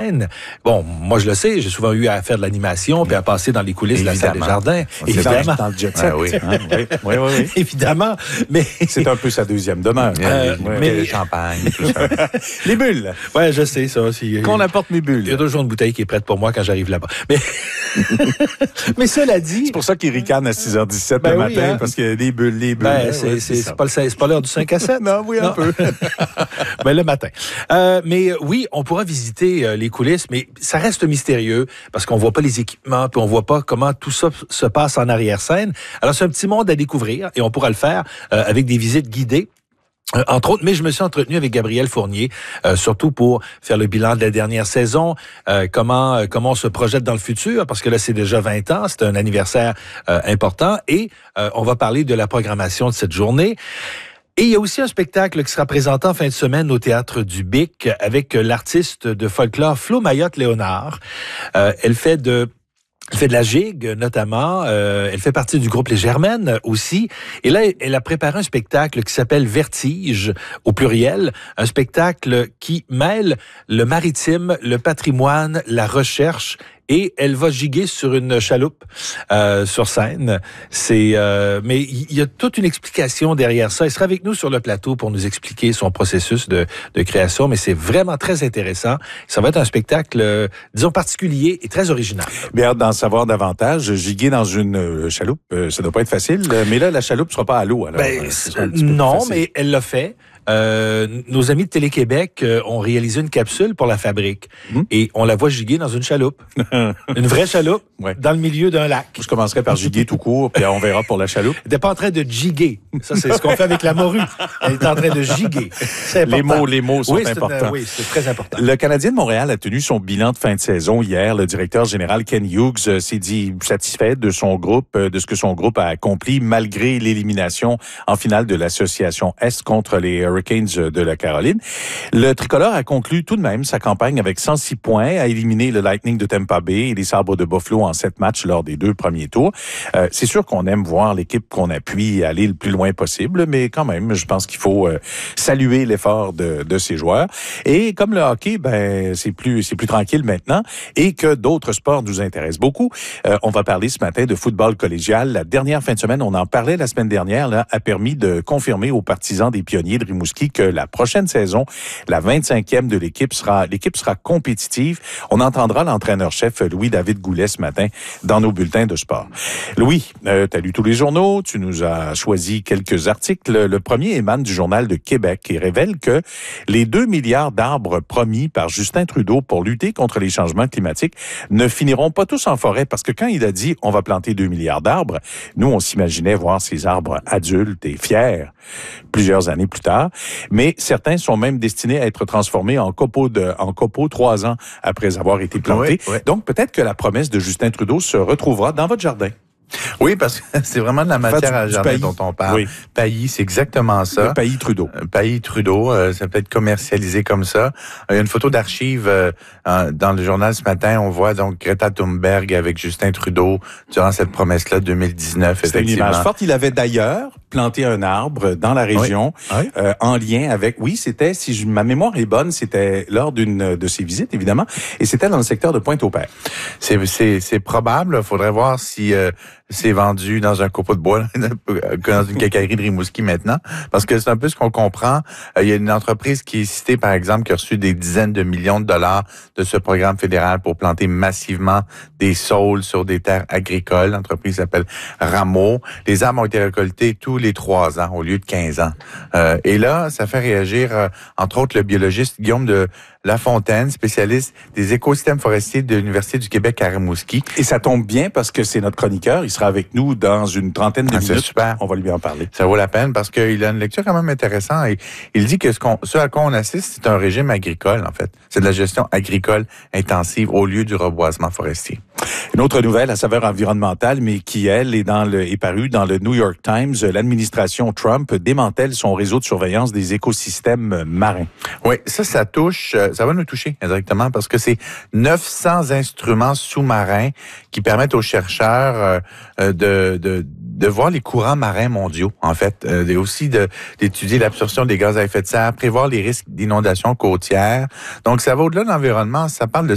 scène. Bon, moi je le sais, j'ai souvent eu à faire de l'animation puis à passer dans les coulisses de la salle des jardins. Évidemment. Dans le jet set. Oui. Oui. Évidemment, mais c'est un peu sa deuxième demeure. Mais le champagne, tout ça. Les bulles. Ouais, je sais ça aussi. Qu'on apporte mes bulles. Il y a toujours une bouteille qui est prête pour moi quand j'arrive là-bas. Mais cela dit, c'est pour ça qu'il ricane à 6h17 le matin, parce qu'il y a des bulles, c'est pas l'heure du 5 à 7. Non, oui, un peu. Mais le matin. Mais oui, on pourra visiter les coulisses, mais ça reste mystérieux parce qu'on voit pas les équipements, puis on voit pas comment tout ça se passe en arrière-scène. Alors, c'est un petit monde à découvrir et on pourra le faire avec des visites guidées. Entre autres, mais je me suis entretenu avec Gabriel Fournier, surtout pour faire le bilan de la dernière saison, comment on se projette dans le futur, parce que là, c'est déjà 20 ans, c'est un anniversaire important, et on va parler de la programmation de cette journée. Et il y a aussi un spectacle qui sera présenté en fin de semaine au Théâtre du Bic avec l'artiste de folklore Flo Mayotte-Léonard. Elle fait de la gigue, notamment. Elle fait partie du groupe Les Germaines aussi. Et là, elle a préparé un spectacle qui s'appelle Vertige, au pluriel. Un spectacle qui mêle le maritime, le patrimoine, la recherche. Et elle va giguer sur une chaloupe sur scène. Mais il y a toute une explication derrière ça. Elle sera avec nous sur le plateau pour nous expliquer son processus de création. Mais c'est vraiment très intéressant. Ça va être un spectacle, disons, particulier et très original. Bien, hâte d'en savoir davantage. Giguer dans une chaloupe, ça doit pas être facile. Mais là, la chaloupe sera pas à l'eau. Alors, non, mais elle l'a fait. Nos amis de Télé-Québec ont réalisé une capsule pour la fabrique. Et on la voit giguer dans une chaloupe. Une vraie chaloupe, dans le milieu d'un lac. Je commencerai par giguer tout court, puis on verra pour la chaloupe. Elle n'est pas en train de giguer. Ça, c'est ce qu'on fait avec la morue. Elle est en train de giguer. C'est important. Les mots sont importants. Oui, c'est très important. Le Canadien de Montréal a tenu son bilan de fin de saison hier. Le directeur général Ken Hughes s'est dit satisfait de son groupe, de ce que son groupe a accompli malgré l'élimination en finale de l'Association Est contre les Hurricanes de la Caroline. Le tricolore a conclu tout de même sa campagne avec 106 points, a éliminé le Lightning de Tampa Bay et les Sabres de Buffalo en 7 matchs lors des 2 premiers tours. C'est sûr qu'on aime voir l'équipe qu'on appuie aller le plus loin possible, mais quand même, je pense qu'il faut saluer l'effort de ces joueurs. Et comme le hockey, c'est plus tranquille maintenant et que d'autres sports nous intéressent beaucoup. On va parler ce matin de football collégial. La dernière fin de semaine, on en parlait la semaine dernière, là, a permis de confirmer aux partisans des Pionniers de Rimouski que la prochaine saison, la 25e de l'équipe sera compétitive. On entendra l'entraîneur-chef Louis-David Goulet ce matin dans nos bulletins de sport. Louis, tu as lu tous les journaux, tu nous as choisi quelques articles. Le premier émane du Journal de Québec et révèle que les 2 milliards d'arbres promis par Justin Trudeau pour lutter contre les changements climatiques ne finiront pas tous en forêt, parce que quand il a dit on va planter 2 milliards d'arbres, nous on s'imaginait voir ces arbres adultes et fiers plusieurs années plus tard. Mais certains sont même destinés à être transformés en copeaux 3 ans après avoir été plantés. Oui. Donc, peut-être que la promesse de Justin Trudeau se retrouvera dans votre jardin. Oui, parce que c'est vraiment de la matière à jardin dont on parle. Oui. Paillis, c'est exactement ça. Le Paillis Trudeau. Paillis Trudeau, ça peut être commercialisé comme ça. Il y a une photo d'archive dans le journal ce matin. On voit donc Greta Thunberg avec Justin Trudeau durant cette promesse-là 2019. C'est une image forte. Il avait d'ailleurs planté un arbre dans la région en lien avec... Oui, c'était, si ma mémoire est bonne, c'était lors d'une de ses visites, évidemment, et c'était dans le secteur de Pointe-au-Père. C'est probable. Il faudrait voir si... c'est vendu dans un copeau de bois, dans une quincaillerie de Rimouski maintenant, parce que c'est un peu ce qu'on comprend. Il y a une entreprise qui est citée, par exemple, qui a reçu des dizaines de millions de dollars de ce programme fédéral pour planter massivement des saules sur des terres agricoles. L'entreprise s'appelle Rameau. Les arbres ont été récoltés tous les 3 ans au lieu de 15 ans. Et là, ça fait réagir, entre autres, le biologiste Guillaume de Lafontaine, spécialiste des écosystèmes forestiers de l'Université du Québec à Rimouski. Et ça tombe bien parce que c'est notre chroniqueur. Il sera avec nous dans une trentaine de minutes. C'est super. On va lui en parler. Ça vaut la peine parce qu'il a une lecture quand même intéressante. Et il dit que ce à quoi on assiste, c'est un régime agricole, en fait. C'est de la gestion agricole intensive au lieu du reboisement forestier. Une autre nouvelle à saveur environnementale, mais qui, elle, est parue dans le New York Times. L'administration Trump démantèle son réseau de surveillance des écosystèmes marins. Oui, ça touche, ça va nous toucher indirectement parce que c'est 900 instruments sous-marins qui permettent aux chercheurs de voir les courants marins mondiaux, en fait, et aussi d'étudier l'absorption des gaz à effet de serre, prévoir les risques d'inondations côtières. Donc, ça va au-delà de l'environnement. Ça parle de